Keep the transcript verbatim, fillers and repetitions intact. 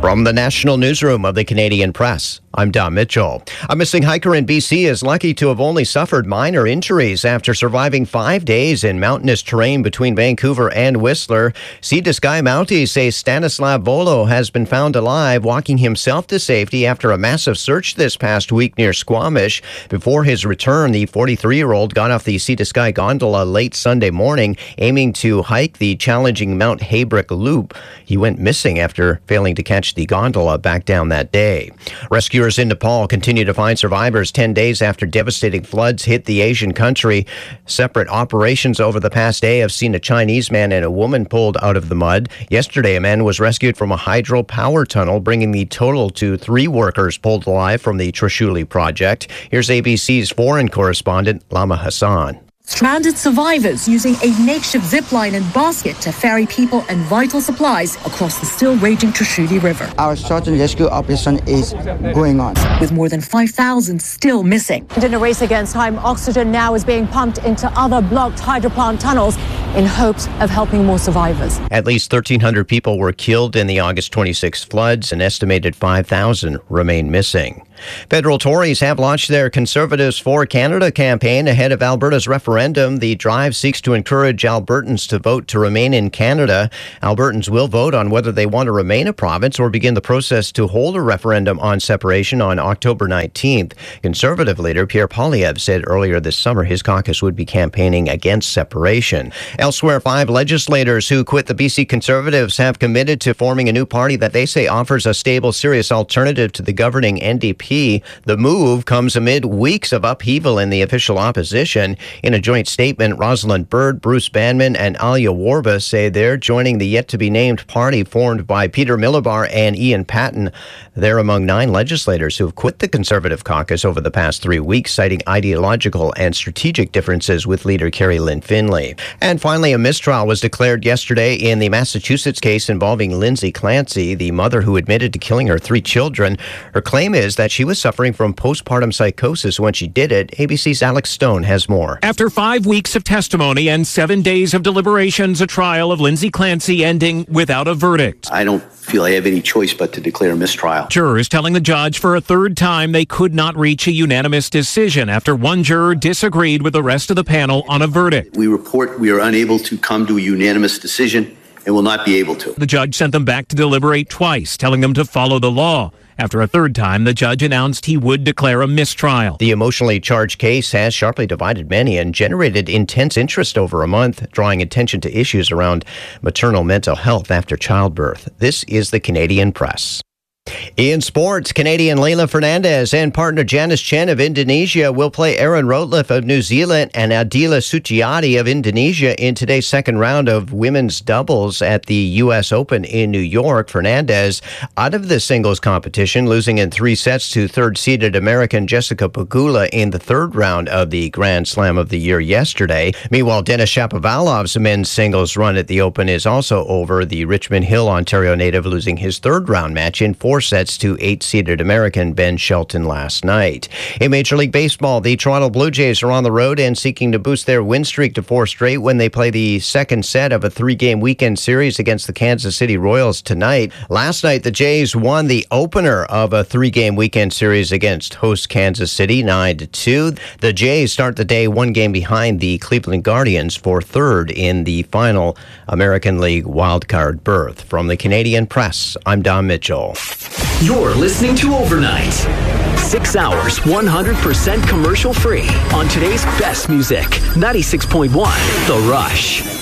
From the National Newsroom of the Canadian Press, I'm Don Mitchell. A missing hiker in B C is lucky to have only suffered minor injuries after surviving five days in mountainous terrain between Vancouver and Whistler. Sea to Sky Mounties say Stanislav Volo has been found alive, walking himself to safety after a massive search this past week near Squamish. Before his return, the forty-three-year-old got off the Sea to Sky gondola late Sunday morning, aiming to hike the challenging Mount Haybrick Loop. He went missing after failing to catch the gondola back down that day. Rescuers in Nepal continue to find survivors ten days after devastating floods hit the Asian country. Separate operations over the past day have seen a Chinese man and a woman pulled out of the mud. Yesterday, a man was rescued from a hydropower tunnel, bringing the total to three workers pulled alive from the Trishuli project. Here's A B C's foreign correspondent, Lama Hassan. Stranded survivors using a makeshift zipline and basket to ferry people and vital supplies across the still raging Trishuli River. Our search and rescue operation is going on, with more than five thousand still missing. And in a race against time, oxygen now is being pumped into other blocked hydroplant tunnels in hopes of helping more survivors. At least thirteen hundred people were killed in the August twenty-sixth floods. An estimated five thousand remain missing. Federal Tories have launched their Conservatives for Canada campaign ahead of Alberta's referendum. The drive seeks to encourage Albertans to vote to remain in Canada. Albertans will vote on whether they want to remain a province or begin the process to hold a referendum on separation on October nineteenth. Conservative leader Pierre Poilievre said earlier this summer his caucus would be campaigning against separation. Elsewhere, five legislators who quit the B C Conservatives have committed to forming a new party that they say offers a stable, serious alternative to the governing N D P. The move comes amid weeks of upheaval in the official opposition. In a joint statement, Rosalind Byrd, Bruce Banman, and Alia Warba say they're joining the yet-to-be-named party formed by Peter Millibar and Ian Patten. They're among nine legislators who have quit the Conservative caucus over the past three weeks, citing ideological and strategic differences with leader Carrie Lynn Finley. And finally, a mistrial was declared yesterday in the Massachusetts case involving Lindsay Clancy, the mother who admitted to killing her three children. Her claim is that she was suffering from postpartum psychosis when she did it. A B C's Alex Stone has more. After five weeks of testimony and seven days of deliberations, a trial of Lindsay Clancy ending without a verdict. I don't feel I have any choice but to declare a mistrial. Jurors telling the judge for a third time they could not reach a unanimous decision after one juror disagreed with the rest of the panel on a verdict. We report we are unable to come to a unanimous decision and will not be able to. The judge sent them back to deliberate twice, telling them to follow the law. After a third time, the judge announced he would declare a mistrial. The emotionally charged case has sharply divided many and generated intense interest over a month, drawing attention to issues around maternal mental health after childbirth. This is the Canadian Press. In sports, Canadian Leylah Fernandez and partner Janice Chen of Indonesia will play Erin Routliffe of New Zealand and Adila Suciati of Indonesia in today's second round of women's doubles at the U S Open in New York. Fernandez out of the singles competition, losing in three sets to third-seeded American Jessica Pegula in the third round of the Grand Slam of the year yesterday. Meanwhile, Denis Shapovalov's men's singles run at the Open is also over. The Richmond Hill, Ontario native losing his third round match in four sets to eight-seeded American Ben Shelton last night. In Major League Baseball, the Toronto Blue Jays are on the road and seeking to boost their win streak to four straight when they play the second set of a three-game weekend series against the Kansas City Royals tonight. Last night, the Jays won the opener of a three-game weekend series against host Kansas City, nine to two. The Jays start the day one game behind the Cleveland Guardians for third in the final American League wildcard berth. From the Canadian Press, I'm Don Mitchell. You're listening to Overnight. Six hours, one hundred percent commercial free on today's best music. ninety-six point one The Rush.